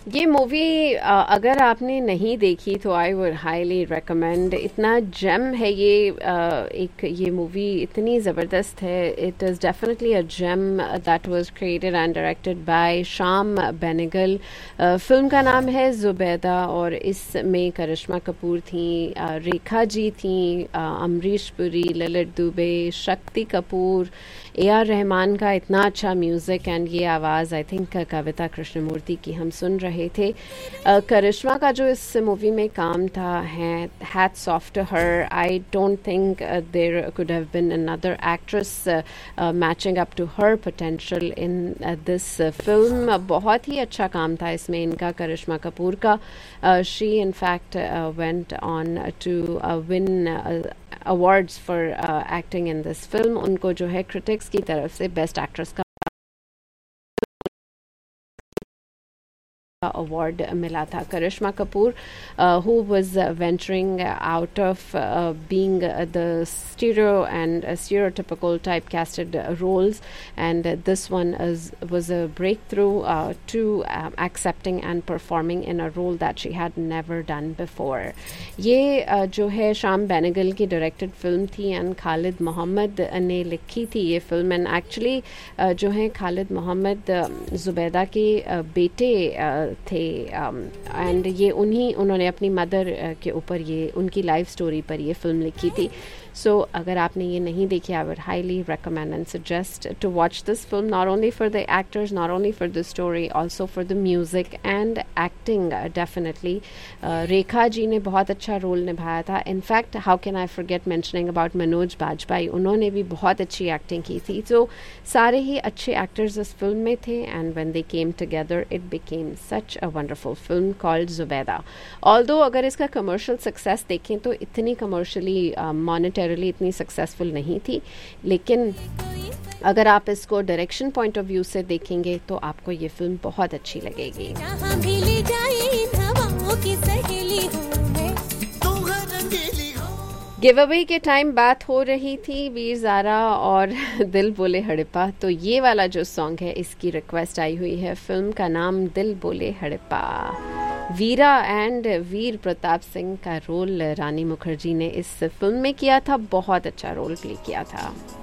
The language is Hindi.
ये मूवी अगर आपने नहीं देखी तो आई वुड हाईली रिकमेंड। इतना जेम है ये, एक ये मूवी इतनी ज़बरदस्त है। It is definitely a gem that was created and directed by Shyam Benegal. Film का नाम है जुबैदा और इसमें करिश्मा कपूर थी, रेखा जी थी, अमरीश पुरी, ललित दुबे, शक्ति कपूर, ए आर रहमान का इतना अच्छा म्यूज़िक एंड ये आवाज़ आई थिंक कविता कृष्णमूर्ति की हम सुन रहे थे। करिश्मा का जो इस मूवी में काम था है hats off to her. I don't think there could have been another actress matching up to her potential in this film. बहुत ही अच्छा काम था इसमें इनका, करिश्मा कपूर का। She in fact went on to win awards for acting in this film. उनको जो है क्रिटिक्स की तरफ से बेस्ट एक्ट्रेस का अवार्ड मिला था। करिश्मा Kapoor who was venturing out of being the stereo and stereotypical typecasted roles, and this one was a breakthrough to accepting and performing in a role that she had never done before. ये जो है श्याम बेनेगल की डायरेक्टेड फिल्म थी एंड खालिद मोहम्मद ने लिखी थी ये फिल्म। एंड एक्चुअली जो है खालिद मोहम्मद जुबैदा के बेटे थे एंड ये उन्होंने अपनी मदर के ऊपर ये उनकी लाइफ स्टोरी पर ये फिल्म लिखी थी। सो अगर आपने ये नहीं देखी, I would highly recommend and suggest to watch this film, not only for the actors, not only for the story, also for the music and acting. Definitely Rekha ji ने बहुत अच्छा रोल निभाया था। In fact how can I forget mentioning about Manoj Bajpayee, उन्होंने भी बहुत अच्छी एक्टिंग की थी। सो सारे ही अच्छे एक्टर्स इस फिल्म में थे and when they came together it became such a wonderful film called Zubaida. Although अगर इसका कमर्शियल सक्सेस देखें तो इतनी कमर्शियली मॉनेटरीली इतनी सक्सेसफुल नहीं थी, लेकिन अगर आप इसको डायरेक्शन पॉइंट ऑफ व्यू से देखेंगे तो आपको ये फिल्म बहुत अच्छी लगेगी। गिव अवे के टाइम बात हो रही थी वीर ज़ारा और दिल बोले हड़प्पा, तो ये वाला जो सॉन्ग है इसकी रिक्वेस्ट आई हुई है। फिल्म का नाम दिल बोले हड़प्पा। वीरा एंड वीर प्रताप सिंह का रोल रानी मुखर्जी ने इस फिल्म में किया था, बहुत अच्छा रोल प्ले किया था।